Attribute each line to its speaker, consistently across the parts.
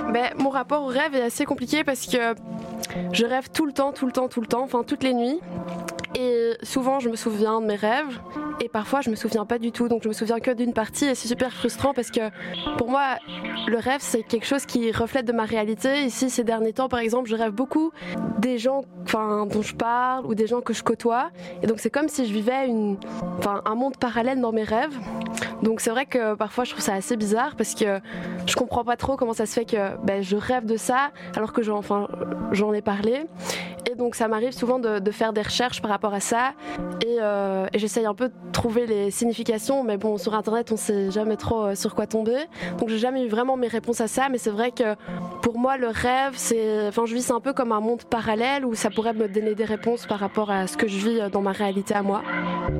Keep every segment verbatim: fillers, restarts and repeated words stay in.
Speaker 1: Ben, mon rapport au rêve est assez compliqué parce que je rêve tout le temps, tout le temps, tout le temps, enfin toutes les nuits. Et souvent je me souviens de mes rêves et parfois je me souviens pas du tout, donc je me souviens que d'une partie et c'est super frustrant parce que pour moi le rêve c'est quelque chose qui reflète de ma réalité. Ici ces derniers temps par exemple je rêve beaucoup des gens enfin, dont je parle ou des gens que je côtoie et donc c'est comme si je vivais une, enfin, un monde parallèle dans mes rêves. Donc c'est vrai que parfois je trouve ça assez bizarre parce que je comprends pas trop comment ça se fait que ben, je rêve de ça alors que j'en, enfin, j'en ai parlé. Et donc ça m'arrive souvent de, de faire des recherches par rapport à ça et, euh, et j'essaye un peu de trouver les significations, mais bon sur internet on sait jamais trop sur quoi tomber, donc j'ai jamais eu vraiment mes réponses à ça. Mais c'est vrai que pour moi le rêve c'est, enfin je vis c'est un peu comme un monde parallèle où ça pourrait me donner des réponses par rapport à ce que je vis dans ma réalité à moi.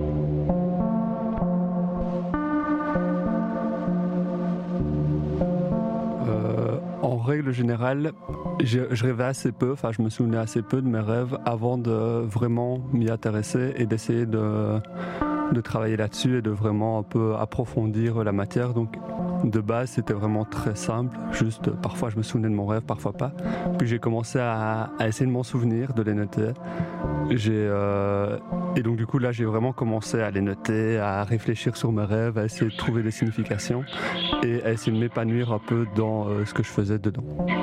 Speaker 2: En règle générale, je, je rêvais assez peu, enfin je me souvenais assez peu de mes rêves avant de vraiment m'y intéresser et d'essayer de, de travailler là-dessus et de vraiment un peu approfondir la matière. Donc de base c'était vraiment très simple, juste parfois je me souvenais de mon rêve, parfois pas. Puis j'ai commencé à, à essayer de m'en souvenir, de les noter. J'ai, euh, et donc du coup là j'ai vraiment commencé à les noter, à réfléchir sur mes rêves, à essayer de trouver des significations et à essayer de m'épanouir un peu dans euh, ce que je faisais dedans.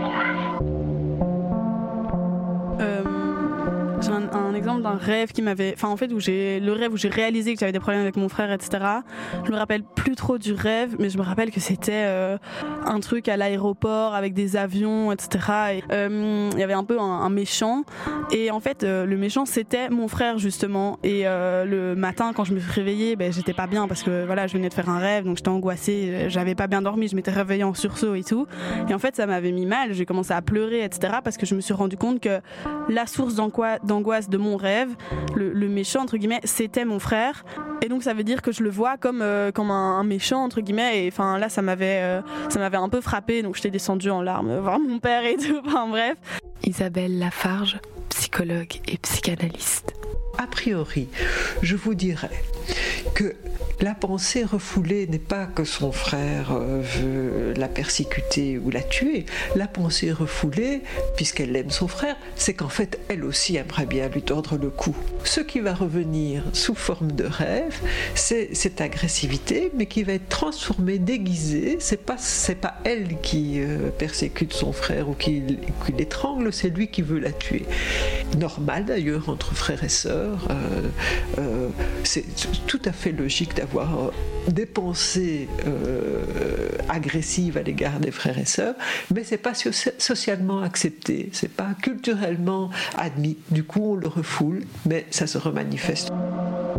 Speaker 3: J'ai un, un exemple d'un rêve qui m'avait, enfin en fait où j'ai le rêve où j'ai réalisé que j'avais des problèmes avec mon frère, et cetera. Je me rappelle plus trop du rêve, mais je me rappelle que c'était euh, un truc à l'aéroport avec des avions, et cetera. Et, euh, il y avait un peu un, un méchant, et en fait euh, le méchant c'était mon frère justement. Et euh, le matin quand je me suis réveillée, ben j'étais pas bien parce que voilà je venais de faire un rêve, donc j'étais angoissée, j'avais pas bien dormi, je m'étais réveillée en sursaut et tout. Et en fait ça m'avait mis mal, j'ai commencé à pleurer, et cetera. Parce que je me suis rendu compte que la source d'angoisse d'angoisse de mon rêve, le, le méchant entre guillemets, c'était mon frère, et donc ça veut dire que je le vois comme euh, comme un, un méchant entre guillemets. Et enfin là ça m'avait euh, ça m'avait un peu frappé, donc j'étais descendue en larmes voir mon père et tout. Enfin bref.
Speaker 4: Isabelle Lafarge, psychologue et psychanalyste.
Speaker 5: A priori, je vous dirais que la pensée refoulée n'est pas que son frère veut la persécuter ou la tuer. La pensée refoulée, puisqu'elle aime son frère, c'est qu'en fait, elle aussi aimerait bien lui tordre le cou. Ce qui va revenir sous forme de rêve, c'est cette agressivité, mais qui va être transformée, déguisée. C'est pas, c'est pas elle qui euh, persécute son frère ou qui, qui l'étrangle, c'est lui qui veut la tuer. Normal d'ailleurs entre frères et sœurs. Euh, euh, c'est tout à fait logique d'avoir des pensées euh, agressives à l'égard des frères et sœurs, mais c'est pas socialement accepté, c'est pas culturellement admis. Du coup, on le refoule, mais ça se remanifeste.